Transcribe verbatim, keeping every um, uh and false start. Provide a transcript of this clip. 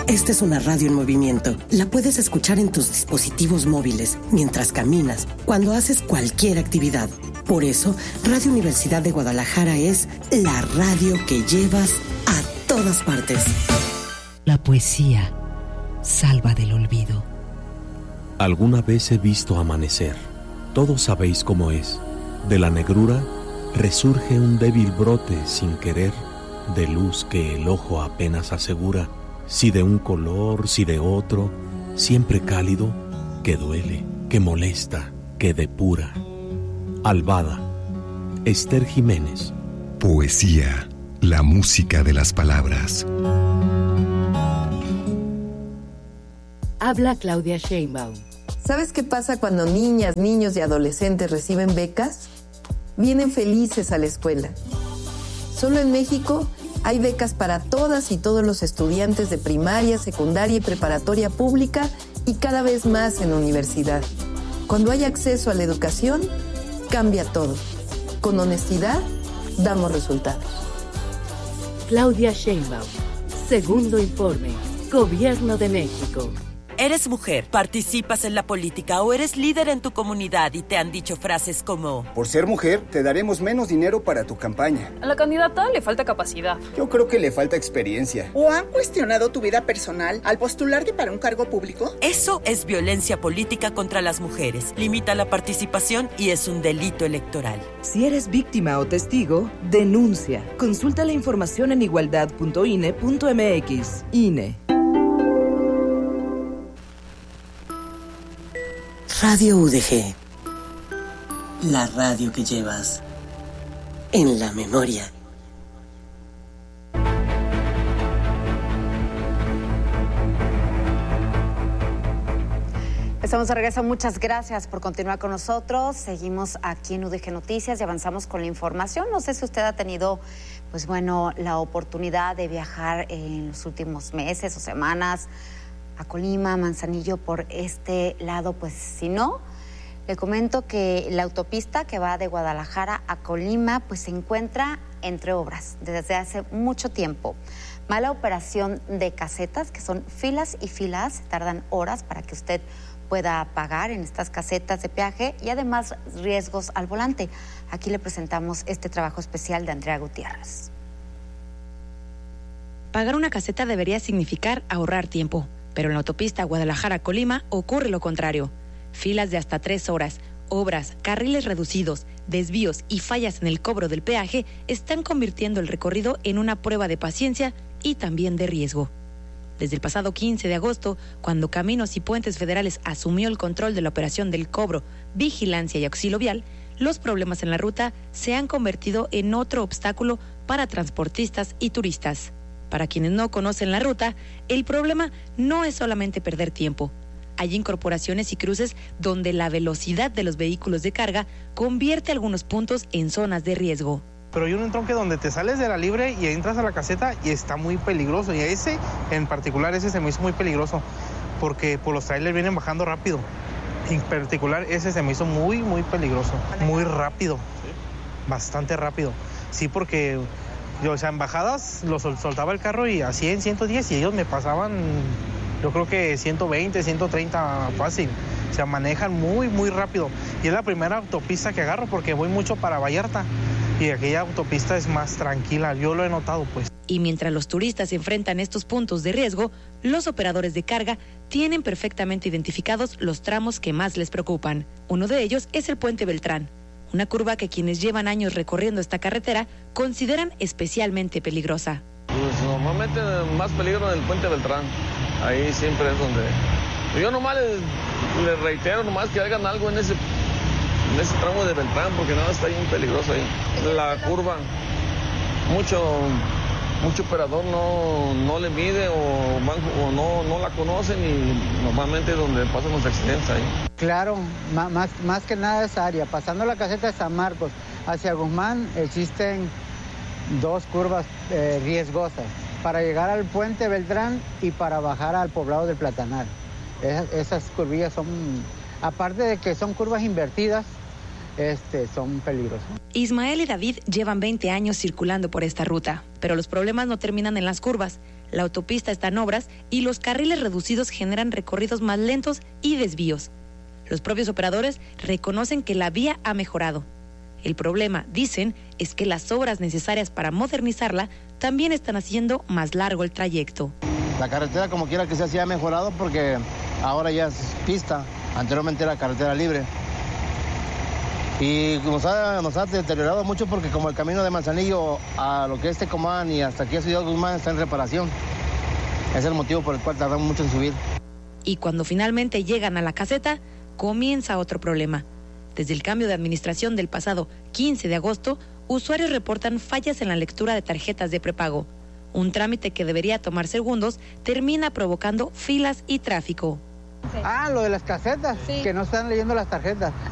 Esta es una radio en movimiento. La puedes escuchar en tus dispositivos móviles, mientras caminas, cuando haces cualquier actividad. Por eso, Radio Universidad de Guadalajara es la radio que llevas a todas partes. La poesía salva del olvido. Alguna vez he visto amanecer. Todos sabéis cómo es. De la negrura resurge un débil brote sin querer, de luz que el ojo apenas asegura, si de un color, si de otro, siempre cálido, que duele, que molesta, que depura. Albada, Esther Jiménez. Poesía, la música de las palabras. Habla Claudia Sheinbaum. ¿Sabes qué pasa cuando niñas, niños y adolescentes reciben becas? Vienen felices a la escuela. Solo en México hay becas para todas y todos los estudiantes de primaria, secundaria y preparatoria pública y cada vez más en universidad. Cuando hay acceso a la educación, cambia todo. Con honestidad, damos resultados. Claudia Sheinbaum. Segundo informe. Gobierno de México. Eres mujer, participas en la política o eres líder en tu comunidad y te han dicho frases como: por ser mujer, te daremos menos dinero para tu campaña. A la candidata le falta capacidad. Yo creo que le falta experiencia. ¿O han cuestionado tu vida personal al postularte para un cargo público? Eso es violencia política contra las mujeres. Limita la participación y es un delito electoral. Si eres víctima o testigo, denuncia. Consulta la información en igualdad punto i n e punto m x. I N E. Radio U D G, la radio que llevas en la memoria. Estamos de regreso, muchas gracias por continuar con nosotros. Seguimos aquí en U D G Noticias y avanzamos con la información. No sé si usted ha tenido, pues bueno, la oportunidad de viajar en los últimos meses o semanas a Colima, Manzanillo, por este lado. Pues si no, le comento que la autopista que va de Guadalajara a Colima pues se encuentra entre obras desde hace mucho tiempo. Mala operación de casetas, que son filas y filas, tardan horas para que usted pueda pagar en estas casetas de peaje, y además riesgos al volante. Aquí le presentamos este trabajo especial de Andrea Gutiérrez. Pagar una caseta debería significar ahorrar tiempo, pero en la autopista Guadalajara-Colima ocurre lo contrario. Filas de hasta tres horas, obras, carriles reducidos, desvíos y fallas en el cobro del peaje están convirtiendo el recorrido en una prueba de paciencia y también de riesgo. Desde el pasado quince de agosto, cuando Caminos y Puentes Federales asumió el control de la operación del cobro, vigilancia y auxilio vial, los problemas en la ruta se han convertido en otro obstáculo para transportistas y turistas. Para quienes no conocen la ruta, el problema no es solamente perder tiempo. Hay incorporaciones y cruces donde la velocidad de los vehículos de carga convierte algunos puntos en zonas de riesgo. Pero hay un entronque donde te sales de la libre y entras a la caseta y está muy peligroso. Y ese, en particular, ese se me hizo muy peligroso porque por los trailers vienen bajando rápido. En particular, ese se me hizo muy, muy peligroso. Muy rápido. Bastante rápido. Sí, porque yo, o sea, en bajadas los sol, soltaba el carro y a cien, ciento diez y ellos me pasaban, yo creo que ciento veinte, ciento treinta fácil. O sea, manejan muy, muy rápido. Y es la primera autopista que agarro porque voy mucho para Vallarta. Y aquella autopista es más tranquila, yo lo he notado, pues. Y mientras los turistas enfrentan estos puntos de riesgo, los operadores de carga tienen perfectamente identificados los tramos que más les preocupan. Uno de ellos es el Puente Beltrán, una curva que quienes llevan años recorriendo esta carretera consideran especialmente peligrosa. Pues normalmente más peligro en el Puente Beltrán, ahí siempre es donde... Yo nomás les, les reitero nomás que hagan algo en ese... en ese tramo de Beltrán, porque nada está bien peligroso ahí. La curva, mucho, mucho operador no, no le mide o, van, o no, no la conocen y normalmente es donde pasan los accidentes ahí. Claro, más, más que nada esa área. Pasando la caseta de San Marcos hacia Guzmán existen dos curvas eh, riesgosas para llegar al Puente Beltrán y para bajar al poblado del Platanal. Es, esas curvillas son... Aparte de que son curvas invertidas, este, son peligrosas. Ismael y David llevan veinte años circulando por esta ruta, pero los problemas no terminan en las curvas. La autopista está en obras y los carriles reducidos generan recorridos más lentos y desvíos. Los propios operadores reconocen que la vía ha mejorado. El problema, dicen, es que las obras necesarias para modernizarla también están haciendo más largo el trayecto. La carretera, como quiera que sea, sí ha mejorado porque ahora ya es pista. Anteriormente era carretera libre. Y nos ha, nos ha deteriorado mucho porque como el camino de Manzanillo a lo que es Tecomán y hasta aquí a Ciudad Guzmán está en reparación. Es el motivo por el cual tardamos mucho en subir. Y cuando finalmente llegan a la caseta, comienza otro problema. Desde el cambio de administración del pasado quince de agosto, usuarios reportan fallas en la lectura de tarjetas de prepago. Un trámite que debería tomar segundos termina provocando filas y tráfico. Ah, lo de las casetas, sí. Que no están leyendo las tarjetas.